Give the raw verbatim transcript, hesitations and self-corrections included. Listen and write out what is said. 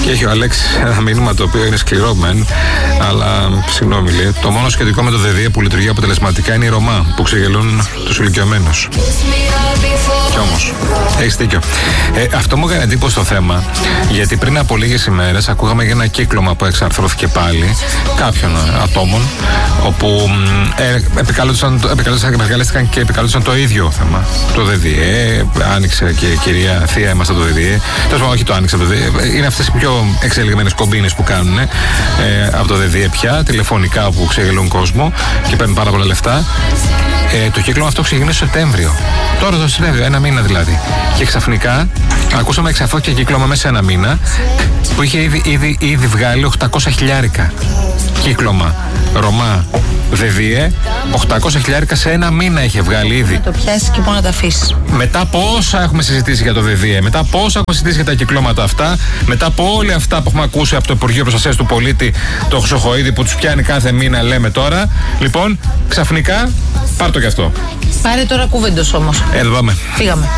Και έχει ο Αλέξης ένα μήνυμα το οποίο είναι σκληρό μεν, αλλά συγγνώμη, λέει. Το μόνο σχετικό με το ΔΕΔΙΕ που λειτουργεί αποτελεσματικά είναι οι Ρωμά που ξεγελούν τους ηλικιωμένους. Κι όμως, έχεις δίκιο. Ε, αυτό μου έκανε εντύπωση στο θέμα, γιατί πριν από λίγες ημέρες ακούγαμε για ένα κύκλωμα που εξαρθρώθηκε πάλι κάποιων ατόμων, όπου ε, επικαλούνταν, επικαλούνταν, επικαλέστηκαν και επικαλούνταν το ίδιο θέμα. Το ΔΕΔΙΕ, άνοιξε και η κυρία Θεία είμαστε το ΔΕΔΙΕ. Τέλος πάντων, όχι το άνοιξε το ΔΕΔΙΕ. Είναι αυτές οι πιο εξελιγμένες κομπίνες που κάνουν ε, από το ΔΕΔΙΕ πια, τηλεφωνικά που ξεγελούν κόσμο και παίρνουν πάρα πολλά λεφτά. Ε, το κύκλωμα αυτό ξεκίνησε στο Σεπτέμβριο. Τώρα το Σεπτέμβριο, ένα μήνα δηλαδή. Και ξαφνικά ακούσαμε εξαφώς κύκλωμα μέσα σε ένα μήνα που είχε ήδη, ήδη, ήδη βγάλει οκτακόσια χιλιάρικα. Κύκλωμα Ρωμά ΔΕΔΙΕ, οκτακόσια χιλιάρικα σε ένα μήνα είχε βγάλει ήδη. Να το πιάσει και μόνο να τα αφήσει. Μετά από όσα έχουμε συζητήσει για το ΔΕΔΙΕ, μετά από όσα έχουμε συζητήσει για τα κυκλώματα αυτά, μετά από όλα αυτά που έχουμε ακούσει από το Υπουργείο Προστασίας του Πολίτη, το Χρυσοχοΐδη που τους πιάνει κάθε μήνα, λέμε τώρα. Λοιπόν, ξαφνικά, πάρ' το κι αυτό. Πάρε τώρα κουβέντος όμως. Εδώ πάμε. Φύγαμε.